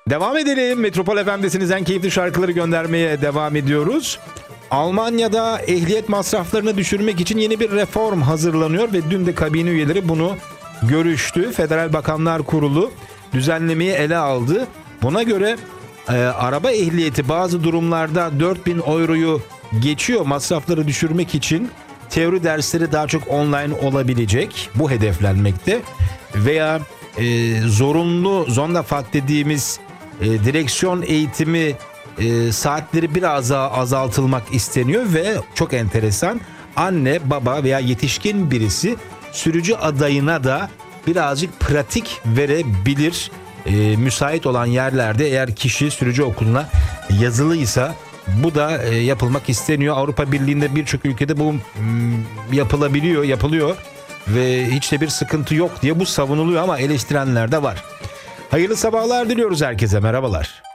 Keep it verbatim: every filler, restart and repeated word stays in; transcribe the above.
Devam edelim. Metropol F M'desiniz, en keyifli şarkıları göndermeye devam ediyoruz. Almanya'da ehliyet masraflarını düşürmek için yeni bir reform hazırlanıyor ve dün de kabine üyeleri bunu görüştü. Federal Bakanlar Kurulu düzenlemeyi ele aldı. Buna göre e, araba ehliyeti bazı durumlarda dört bin euroyu geçiyor. Masrafları düşürmek için teori dersleri daha çok online olabilecek. Bu hedeflenmekte. Veya e, zorunlu Sonderfahrt dediğimiz e, direksiyon eğitimi e, saatleri biraz daha azaltılmak isteniyor ve çok enteresan, anne, baba veya yetişkin birisi sürücü adayına da birazcık pratik verebilir. E, müsait olan yerlerde eğer kişi sürücü okuluna yazılıysa bu da e, yapılmak isteniyor. Avrupa Birliği'nde birçok ülkede bu m, yapılabiliyor, yapılıyor ve hiç de bir sıkıntı yok diye bu savunuluyor ama eleştirenler de var. Hayırlı sabahlar diliyoruz herkese. Merhabalar.